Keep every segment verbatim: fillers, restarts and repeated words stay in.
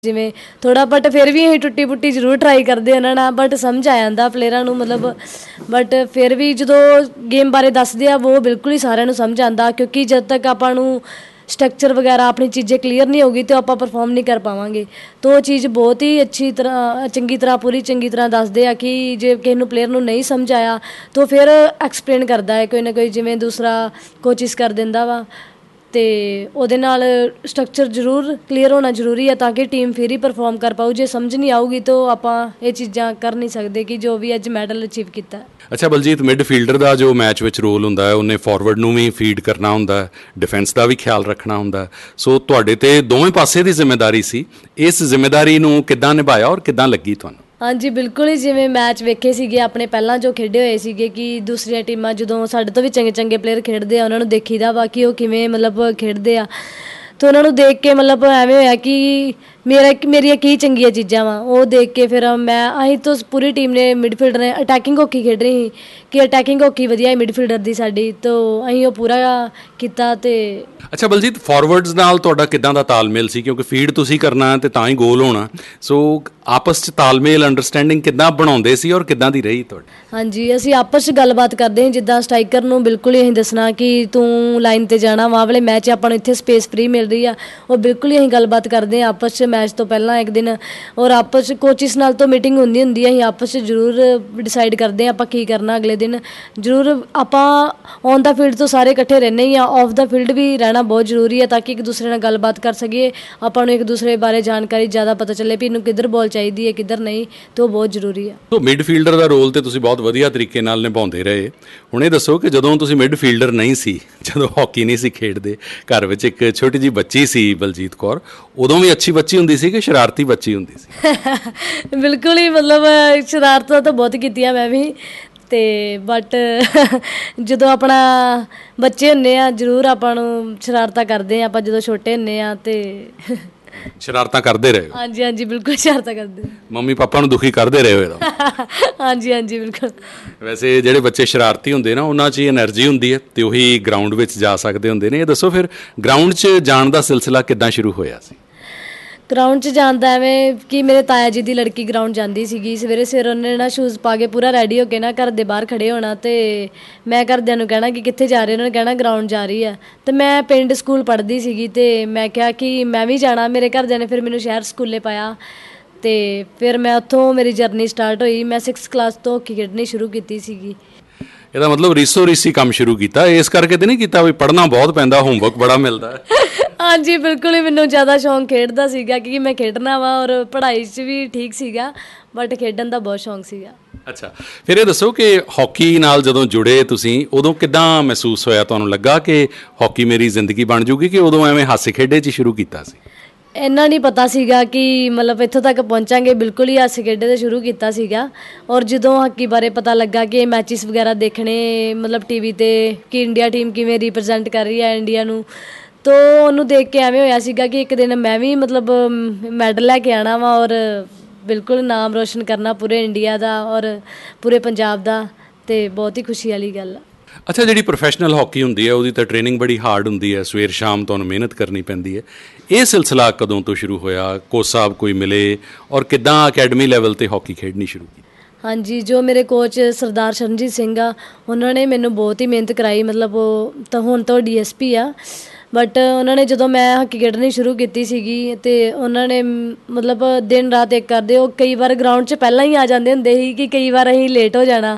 ਜਿਵੇਂ ਥੋੜ੍ਹਾ ਬਟ ਫਿਰ ਵੀ ਅਸੀਂ ਟੁੱਟੀ ਪੁੱਟੀ ਜ਼ਰੂਰ ਟਰਾਈ ਕਰਦੇ ਉਹਨਾਂ ਨਾਲ, ਬਟ ਸਮਝ ਆ ਜਾਂਦਾ ਪਲੇਅਰਾਂ ਨੂੰ ਮਤਲਬ। ਬਟ ਫਿਰ ਵੀ ਜਦੋਂ ਗੇਮ ਬਾਰੇ ਦੱਸਦੇ ਆ ਉਹ ਬਿਲਕੁਲ ਹੀ ਸਾਰਿਆਂ ਨੂੰ ਸਮਝ ਆਉਂਦਾ, ਕਿਉਂਕਿ ਜਦ ਤੱਕ ਆਪਾਂ ਨੂੰ ਸਟਰਕਚਰ ਵਗੈਰਾ ਆਪਣੀ ਚੀਜ਼ਾਂ ਕਲੀਅਰ ਨਹੀਂ ਹੋਊਗੀ ਤਾਂ ਆਪਾਂ ਪਰਫੋਰਮ ਨਹੀਂ ਕਰ ਪਾਵਾਂਗੇ। ਤਾਂ ਉਹ ਚੀਜ਼ ਬਹੁਤ ਹੀ ਅੱਛੀ ਤਰ੍ਹਾਂ ਚੰਗੀ ਤਰ੍ਹਾਂ ਪੂਰੀ ਚੰਗੀ ਤਰ੍ਹਾਂ ਦੱਸਦੇ ਆ ਕਿ ਜੇ ਕਿਸੇ ਨੂੰ ਪਲੇਅਰ ਨੂੰ ਨਹੀਂ ਸਮਝ ਆਇਆ ਤਾਂ ਫਿਰ ਐਕਸਪਲੇਨ ਕਰਦਾ ਹੈ ਕੋਈ ਨਾ ਕੋਈ, ਜਿਵੇਂ ਦੂਸਰਾ ਕੋਚਿਸ ਕਰ ਦਿੰਦਾ ਵਾ। ਅਤੇ ਉਹਦੇ ਨਾਲ ਸਟਰਕਚਰ ਜ਼ਰੂਰ ਕਲੀਅਰ ਹੋਣਾ ਜ਼ਰੂਰੀ ਹੈ ਤਾਂ ਕਿ ਟੀਮ ਫਿਰ ਹੀ ਪਰਫੋਰਮ ਕਰ ਪਾਊ। ਜੇ ਸਮਝ ਨਹੀਂ ਆਊਗੀ ਤਾਂ ਆਪਾਂ ਇਹ ਚੀਜ਼ਾਂ ਕਰ ਨਹੀਂ ਸਕਦੇ ਕਿ ਜੋ ਵੀ ਅੱਜ ਮੈਡਲ ਅਚੀਵ ਕੀਤਾ। ਅੱਛਾ ਬਲਜੀਤ, ਮਿਡ ਫੀਲਡਰ ਦਾ ਜੋ ਮੈਚ ਵਿੱਚ ਰੋਲ ਹੁੰਦਾ ਹੈ ਉਹਨੇ ਫਾਰਵਰਡ ਨੂੰ ਵੀ ਫੀਡ ਕਰਨਾ ਹੁੰਦਾ, ਡਿਫੈਂਸ ਦਾ ਵੀ ਖਿਆਲ ਰੱਖਣਾ ਹੁੰਦਾ, ਸੋ ਤੁਹਾਡੇ 'ਤੇ ਦੋਵੇਂ ਪਾਸੇ ਦੀ ਜ਼ਿੰਮੇਦਾਰੀ ਸੀ। ਇਸ ਜ਼ਿੰਮੇਦਾਰੀ ਨੂੰ ਕਿੱਦਾਂ ਨਿਭਾਇਆ ਔਰ ਕਿੱਦਾਂ ਲੱਗੀ ਤੁਹਾਨੂੰ? ਹਾਂਜੀ ਬਿਲਕੁਲ ਹੀ, ਜਿਵੇਂ ਮੈਚ ਵੇਖੇ ਸੀਗੇ ਆਪਣੇ ਪਹਿਲਾਂ ਜੋ ਖੇਡੇ ਹੋਏ ਸੀਗੇ ਕਿ ਦੂਸਰੀਆਂ ਟੀਮਾਂ ਜਦੋਂ ਸਾਡੇ ਤੋਂ ਵੀ ਚੰਗੇ ਚੰਗੇ ਪਲੇਅਰ ਖੇਡਦੇ ਆ ਉਹਨਾਂ ਨੂੰ ਦੇਖੀਦਾ ਵਾ ਕਿ ਉਹ ਕਿਵੇਂ ਮਤਲਬ ਖੇਡਦੇ ਆ, ਅਤੇ ਉਹਨਾਂ ਨੂੰ ਦੇਖ ਕੇ ਮਤਲਬ ਐਵੇਂ ਹੋਇਆ ਕਿ ਮੇਰਾ ਮੇਰੀਆਂ ਕੀ ਚੰਗੀਆਂ ਚੀਜ਼ਾਂ ਵਾ ਉਹ ਦੇਖ ਕੇ ਫਿਰ ਮੈਂ ਅਸੀਂ ਤੋਂ ਪੂਰੀ ਟੀਮ ਨੇ ਮਿਡਫੀਲਡਰ ਨੇ ਅਟੈਕਿੰਗ ਹਾਕੀ ਖੇਡਣੀ ਸੀ ਕਿ ਅਟੈਕਿੰਗ ਹਾਕੀ ਵਧੀਆ ਹੈ ਮਿਡਫੀਲਡਰ ਦੀ ਸਾਡੀ, ਤਾਂ ਅਸੀਂ ਉਹ ਪੂਰਾ ਕੀਤਾ। ਅਤੇ ਅੱਛਾ ਬਲਜੀਤ, ਫਾਰਵਰਡਸ ਨਾਲ ਤੁਹਾਡਾ ਕਿੱਦਾਂ ਦਾ ਤਾਲਮੇਲ ਸੀ? ਕਿਉਂਕਿ ਫੀਡ ਤੁਸੀਂ ਕਰਨਾ ਅਤੇ ਤਾਂ ਹੀ ਗੋਲ ਹੋਣਾ, ਸੋ ਆਪਸ 'ਚ ਤਾਲਮੇਲ ਅੰਡਰਸਟੈਂਡਿੰਗ ਕਿੱਦਾਂ ਬਣਾਉਂਦੇ ਸੀ ਔਰ ਕਿੱਦਾਂ ਦੀ ਰਹੀ ਤੁਹਾਡੀ? ਹਾਂਜੀ, ਅਸੀਂ ਆਪਸ 'ਚ ਗੱਲਬਾਤ ਕਰਦੇ ਹਾਂ। ਜਿੱਦਾਂ ਸਟਰਾਈਕਰ ਨੂੰ ਬਿਲਕੁਲ ਹੀ ਅਸੀਂ ਦੱਸਣਾ ਕਿ ਤੂੰ ਲਾਈਨ 'ਤੇ ਜਾਣਾ ਵਾ, ਵਾਲੇ ਮੈਚ ਆਪਾਂ ਨੂੰ ਇੱਥੇ ਸਪੇਸ ਫਰੀ ਮਿਲ ਰਹੀ ਆ, ਉਹ ਬਿਲਕੁਲ ਹੀ ਅਸੀਂ ਗੱਲਬਾਤ ਕਰਦੇ ਹਾਂ ਆਪਸ 'ਚ ਮੈਚ ਤੋਂ ਪਹਿਲਾਂ ਇੱਕ ਦਿਨ। ਔਰ ਆਪਸ 'ਚ ਕੋਚਿਸ ਨਾਲ ਤੋਂ ਮੀਟਿੰਗ ਹੁੰਦੀ ਹੁੰਦੀ ਹੈ, ਅਸੀਂ ਆਪਸ 'ਚ ਜ਼ਰੂਰ ਡਿਸਾਈਡ ਕਰਦੇ ਹਾਂ ਆਪਾਂ ਕੀ ਕਰਨਾ ਅਗਲੇ ਦਿਨ। ਜ਼ਰੂਰ ਆਪਾਂ ਔਨ ਦਾ ਫੀਲਡ ਤੋਂ ਸਾਰੇ ਇਕੱਠੇ ਰਹਿੰਦੇ ਹੀ ਹਾਂ, ਆਫ ਦਾ ਫੀਲਡ ਵੀ ਰਹਿਣਾ ਬਹੁਤ ਜ਼ਰੂਰੀ ਹੈ ਤਾਂ ਕਿ ਇੱਕ ਦੂਸਰੇ ਨਾਲ ਗੱਲਬਾਤ ਕਰ ਸਕੀਏ, ਆਪਾਂ ਨੂੰ ਇੱਕ ਦੂਸਰੇ ਬਾਰੇ ਜਾਣਕਾਰੀ ਜ਼ਿਆਦਾ ਪਤਾ ਚੱਲੇ ਵੀ ਇਹਨੂੰ ਕਿੱਧਰ ਬੋਲ ਚਾਹੀਦੀ ਹੈ ਕਿੱਧਰ ਨਹੀਂ, ਤਾਂ ਉਹ ਬਹੁਤ ਜ਼ਰੂਰੀ ਆ। ਸੋ ਮਿਡ ਫੀਲਡਰ ਦਾ ਰੋਲ ਤਾਂ ਤੁਸੀਂ ਬਹੁਤ ਵਧੀਆ ਤਰੀਕੇ ਨਾਲ ਨਿਭਾਉਂਦੇ ਰਹੇ। ਹੁਣ ਇਹ ਦੱਸੋ ਕਿ ਜਦੋਂ ਤੁਸੀਂ ਮਿਡ ਫੀਲਡਰ ਨਹੀਂ ਸੀ, ਜਦੋਂ ਹਾਕੀ ਨਹੀਂ ਸੀ ਖੇਡਦੇ, ਘਰ ਵਿੱਚ ਇੱਕ ਛੋਟੀ ਜਿਹੀ ਬੱਚੀ ਸੀ ਬਲਜੀਤ ਕੌਰ, ਉਦੋਂ ਵੀ ਅੱਛੀ ਬੱਚੀ ਹੁੰਦੀ ਸੀ ਕਿ ਸ਼ਰਾਰਤੀ ਬੱਚੀ ਹੁੰਦੀ ਸੀ? ਬਿਲਕੁਲ ਹੀ, ਮਤਲਬ ਸ਼ਰਾਰਤਾਂ ਤਾਂ ਬਹੁਤ ਕੀਤੀਆਂ ਮੈਂ ਵੀ, ਅਤੇ ਬਟ ਜਦੋਂ ਆਪਣਾ ਬੱਚੇ ਹੁੰਦੇ ਆ ਜ਼ਰੂਰ ਆਪਾਂ ਨੂੰ ਸ਼ਰਾਰਤਾਂ ਕਰਦੇ ਹਾਂ ਆਪਾਂ ਜਦੋਂ ਛੋਟੇ ਹੁੰਦੇ ਹਾਂ। ਅਤੇ ਸ਼ਰਾਰਤਾਂ ਕਰਦੇ ਰਹੇ? ਹਾਂਜੀ ਹਾਂਜੀ ਬਿਲਕੁਲ ਸ਼ਰਾਰਤਾਂ ਕਰਦੇ। ਮੰਮੀ ਪਾਪਾ ਨੂੰ ਦੁਖੀ ਕਰਦੇ ਰਹੇ ਹੋ ਇਹਦਾ? ਹਾਂਜੀ ਹਾਂਜੀ ਬਿਲਕੁਲ। ਵੈਸੇ ਜਿਹੜੇ ਬੱਚੇ ਸ਼ਰਾਰਤੀ ਹੁੰਦੇ ਨਾ ਉਹਨਾਂ 'ਚ ਹੀ ਐਨਰਜੀ ਹੁੰਦੀ ਹੈ ਅਤੇ ਉਹੀ ਗਰਾਊਂਡ ਵਿੱਚ ਜਾ ਸਕਦੇ ਹੁੰਦੇ ਨੇ। ਇਹ ਦੱਸੋ ਫਿਰ ਗਰਾਊਂਡ 'ਚ ਜਾਣ ਦਾ ਸਿਲਸਿਲਾ ਕਿੱਦਾਂ ਸ਼ੁਰੂ ਹੋਇਆ ਸੀ? ਗਰਾਊਂਡ 'ਚ ਜਾਣ ਦਾ ਐਵੇਂ ਕਿ ਮੇਰੇ ਤਾਇਆ ਜੀ ਦੀ ਲੜਕੀ ਗਰਾਊਂਡ ਜਾਂਦੀ ਸੀਗੀ ਸਵੇਰੇ ਸਵੇਰੇ, ਉਹਨੇ ਨਾ ਸ਼ੂਜ਼ ਪਾ ਕੇ ਪੂਰਾ ਰੈਡੀ ਹੋ ਕੇ ਨਾ ਘਰ ਦੇ ਬਾਹਰ ਖੜ੍ਹੇ ਹੋਣਾ, ਅਤੇ ਮੈਂ ਘਰਦਿਆਂ ਨੂੰ ਕਹਿਣਾ ਕਿ ਕਿੱਥੇ ਜਾ ਰਹੇ, ਉਹਨਾਂ ਨੇ ਕਹਿਣਾ ਗਰਾਊਂਡ ਜਾ ਰਹੀ ਆ। ਅਤੇ ਮੈਂ ਪਿੰਡ ਸਕੂਲ ਪੜ੍ਹਦੀ ਸੀਗੀ ਅਤੇ ਮੈਂ ਕਿਹਾ ਕਿ ਮੈਂ ਵੀ ਜਾਣਾ, ਮੇਰੇ ਘਰਦਿਆਂ ਨੇ ਫਿਰ ਮੈਨੂੰ ਸ਼ਹਿਰ ਸਕੂਲੇ ਪਾਇਆ ਅਤੇ ਫਿਰ ਮੈਂ ਉੱਥੋਂ ਮੇਰੀ ਜਰਨੀ ਸਟਾਰਟ ਹੋਈ। ਮੈਂ ਸਿਕਸ ਕਲਾਸ ਤੋਂ ਹਾਕੀ ਖੇਡਣੀ ਸ਼ੁਰੂ ਕੀਤੀ ਸੀਗੀ। ਇਹਦਾ ਮਤਲਬ ਰੀਸੋ ਰੀਸੀ ਕੰਮ ਸ਼ੁਰੂ ਕੀਤਾ, ਇਸ ਕਰਕੇ ਤਾਂ ਨਹੀਂ ਕੀਤਾ ਵੀ ਪੜ੍ਹਨਾ ਬਹੁਤ ਪੈਂਦਾ, ਹੋਮਵਰਕ ਬੜਾ ਮਿਲਦਾ? ਹਾਂਜੀ ਬਿਲਕੁਲ ਹੀ, ਮੈਨੂੰ ਜ਼ਿਆਦਾ ਸ਼ੌਂਕ ਖੇਡ ਦਾ ਸੀਗਾ ਕਿ ਮੈਂ ਖੇਡਣਾ ਵਾ, ਔਰ ਪੜ੍ਹਾਈ 'ਚ ਵੀ ਠੀਕ ਸੀਗਾ ਬਟ ਖੇਡਣ ਦਾ ਬਹੁਤ ਸ਼ੌਂਕ ਸੀਗਾ। ਅੱਛਾ, ਫਿਰ ਇਹ ਦੱਸੋ ਕਿ ਹਾਕੀ ਨਾਲ ਜਦੋਂ ਜੁੜੇ ਤੁਸੀਂ ਉਦੋਂ ਕਿੱਦਾਂ ਮਹਿਸੂਸ ਹੋਇਆ? ਤੁਹਾਨੂੰ ਲੱਗਾ ਕਿ ਹਾਕੀ ਮੇਰੀ ਜ਼ਿੰਦਗੀ ਬਣ ਜੂਗੀ ਕਿ ਉਦੋਂ ਐਵੇਂ ਹਾਸੇ ਖੇਡੇ 'ਚ ਸ਼ੁਰੂ ਕੀਤਾ ਸੀ? ਇੰਨਾ ਨਹੀਂ ਪਤਾ ਸੀਗਾ ਕਿ ਮਤਲਬ ਇੱਥੋਂ ਤੱਕ ਪਹੁੰਚਾਂਗੇ, ਬਿਲਕੁਲ ਹੀ ਹਾਸੇ ਖੇਡੇ ਤੋਂ ਸ਼ੁਰੂ ਕੀਤਾ ਸੀਗਾ। ਔਰ ਜਦੋਂ ਹਾਕੀ ਬਾਰੇ ਪਤਾ ਲੱਗਾ ਕਿ ਮੈਚਿਸ ਵਗੈਰਾ ਦੇਖਣੇ ਮਤਲਬ ਟੀ ਵੀ 'ਤੇ ਕਿ ਇੰਡੀਆ ਟੀਮ ਕਿਵੇਂ ਰਿਪਰਜੈਂਟ ਕਰ ਰਹੀ ਹੈ ਇੰਡੀਆ ਨੂੰ, ਤਾਂ ਉਹਨੂੰ ਦੇਖ ਕੇ ਐਵੇਂ ਹੋਇਆ ਸੀਗਾ ਕਿ ਇੱਕ ਦਿਨ ਮੈਂ ਵੀ ਮਤਲਬ ਮੈਡਲ ਲੈ ਕੇ ਆਉਣਾ ਵਾ ਔਰ ਬਿਲਕੁਲ ਨਾਮ ਰੋਸ਼ਨ ਕਰਨਾ ਪੂਰੇ ਇੰਡੀਆ ਦਾ ਔਰ ਪੂਰੇ ਪੰਜਾਬ ਦਾ, ਅਤੇ ਬਹੁਤ ਹੀ ਖੁਸ਼ੀ ਵਾਲੀ ਗੱਲ ਆ। ਅੱਛਾ, ਜਿਹੜੀ ਪ੍ਰੋਫੈਸ਼ਨਲ ਹਾਕੀ ਹੁੰਦੀ ਹੈ ਉਹਦੀ ਤਾਂ ਟ੍ਰੇਨਿੰਗ ਬੜੀ ਹਾਰਡ ਹੁੰਦੀ ਹੈ, ਸਵੇਰ ਸ਼ਾਮ ਤੁਹਾਨੂੰ ਮਿਹਨਤ ਕਰਨੀ ਪੈਂਦੀ ਹੈ। ਇਹ ਸਿਲਸਿਲਾ ਕਦੋਂ ਤੋਂ ਸ਼ੁਰੂ ਹੋਇਆ? ਕੋਚ ਸਾਹਿਬ ਕੋਈ ਮਿਲੇ ਔਰ ਕਿੱਦਾਂ ਅਕੈਡਮੀ ਲੈਵਲ 'ਤੇ ਹਾਕੀ ਖੇਡਣੀ ਸ਼ੁਰੂ ਕੀਤੀ? ਹਾਂਜੀ, ਜੋ ਮੇਰੇ ਕੋਚ ਸਰਦਾਰ ਸ਼ਰਨਜੀਤ ਸਿੰਘ ਆ, ਉਹਨਾਂ ਨੇ ਮੈਨੂੰ ਬਹੁਤ ਹੀ ਮਿਹਨਤ ਕਰਾਈ। ਮਤਲਬ ਉਹ ਤਾਂ ਹੁਣ ਤੋਂ ਡੀ ਐਸ ਪੀ ਆ, ਬਟ ਉਹਨਾਂ ਨੇ ਜਦੋਂ ਮੈਂ ਹਾਕੀ ਖੇਡਣੀ ਸ਼ੁਰੂ ਕੀਤੀ ਸੀਗੀ ਅਤੇ ਉਹਨਾਂ ਨੇ ਮਤਲਬ ਦਿਨ ਰਾਤ ਇੱਕ ਕਰਦੇ। ਉਹ ਕਈ ਵਾਰ ਗਰਾਊਂਡ 'ਚ ਪਹਿਲਾਂ ਹੀ ਆ ਜਾਂਦੇ ਹੁੰਦੇ ਸੀ ਕਿ ਕਈ ਵਾਰ ਅਸੀਂ ਲੇਟ ਹੋ ਜਾਣਾ,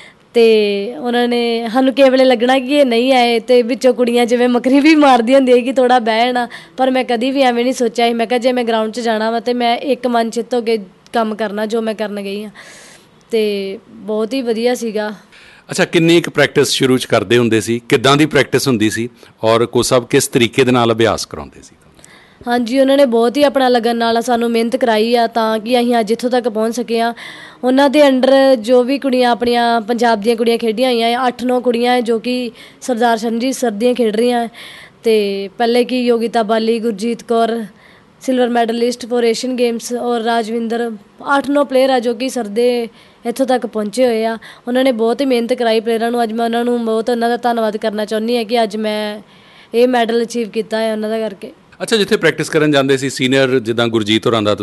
ਅਤੇ ਉਹਨਾਂ ਨੇ ਸਾਨੂੰ ਕਿਸੇ ਵੇਲੇ ਲੱਗਣਾ ਕਿ ਇਹ ਨਹੀਂ ਆਏ, ਅਤੇ ਵਿੱਚੋਂ ਕੁੜੀਆਂ ਜਿਵੇਂ ਮਕਰੀ ਵੀ ਮਾਰਦੀਆਂ ਹੁੰਦੀਆਂ ਕਿ ਥੋੜ੍ਹਾ ਬਹਿ ਜਾਣਾ, ਪਰ ਮੈਂ ਕਦੀ ਵੀ ਐਵੇਂ ਨਹੀਂ ਸੋਚਿਆ ਸੀ। ਮੈਂ ਕਿਹਾ ਜੇ ਮੈਂ ਗਰਾਊਂਡ 'ਚ ਜਾਣਾ ਵਾ ਅਤੇ ਮੈਂ ਇੱਕ ਮਨ ਚਿੱਤ ਹੋ ਕੇ ਕੰਮ ਕਰਨਾ ਜੋ ਮੈਂ ਕਰਨ ਗਈ ਹਾਂ, ਅਤੇ ਬਹੁਤ ਹੀ ਵਧੀਆ ਸੀਗਾ। ਅੱਛਾ, ਕਿੰਨੀ ਕੁ ਪ੍ਰੈਕਟਿਸ ਸ਼ੁਰੂ 'ਚ ਕਰਦੇ ਹੁੰਦੇ ਸੀ? ਕਿੱਦਾਂ ਦੀ ਪ੍ਰੈਕਟਿਸ ਹੁੰਦੀ ਸੀ ਔਰ ਕੋਚ ਸਾਹਿਬ ਕਿਸ ਤਰੀਕੇ ਦੇ ਨਾਲ ਅਭਿਆਸ ਕਰਾਉਂਦੇ ਸੀ? ਹਾਂਜੀ, ਉਹਨਾਂ ਨੇ ਬਹੁਤ ਹੀ ਆਪਣਾ ਲਗਨ ਨਾਲ ਸਾਨੂੰ ਮਿਹਨਤ ਕਰਾਈ ਆ ਤਾਂ ਕਿ ਅਸੀਂ ਅੱਜ ਇੱਥੋਂ ਤੱਕ ਪਹੁੰਚ ਸਕੇ ਹਾਂ। ਉਹਨਾਂ ਦੇ ਅੰਡਰ ਜੋ ਵੀ ਕੁੜੀਆਂ ਆਪਣੀਆਂ ਪੰਜਾਬ ਦੀਆਂ ਕੁੜੀਆਂ ਖੇਡੀਆਂ ਹੋਈਆਂ, ਅੱਠ ਨੌ ਕੁੜੀਆਂ ਜੋ ਕਿ ਸਰਦਾਰ ਸ਼ਰਨਜੀਤ ਸਰ ਦੀਆਂ ਖੇਡ ਰਹੀਆਂ, ਅਤੇ ਪਹਿਲੇ ਕਿ ਯੋਗਿਤਾ ਬਾਲੀ, Gurjeet Kaur silver medallist four Asian games, ਔਰ ਰਾਜਵਿੰਦਰ, ਅੱਠ ਨੌ ਪਲੇਅਰ ਆ ਜੋ ਕਿ ਸਰ ਦੇ ਇੱਥੋਂ ਤੱਕ ਪਹੁੰਚੇ ਹੋਏ ਆ। ਉਹਨਾਂ ਨੇ ਬਹੁਤ ਹੀ ਮਿਹਨਤ ਕਰਾਈ ਪਲੇਅਰਾਂ ਨੂੰ। ਅੱਜ ਮੈਂ ਉਹਨਾਂ ਨੂੰ ਬਹੁਤ ਉਹਨਾਂ ਦਾ ਧੰਨਵਾਦ ਕਰਨਾ ਚਾਹੁੰਦੀ ਹਾਂ ਕਿ ਅੱਜ ਮੈਂ ਇਹ ਮੈਡਲ ਅਚੀਵ ਕੀਤਾ ਹੈ ਉਹਨਾਂ ਦਾ ਕਰਕੇ। ਅੱਛਾ, ਜਿੱਥੇ ਪ੍ਰੈਕਟਿਸ ਕਰਨ ਜਾਂਦੇ ਸੀ ਸੀਨੀਅਰ ਜਿੱਦਾਂ ਗੁਰਜੀਤ ਹੋਰਾਂ ਦਾ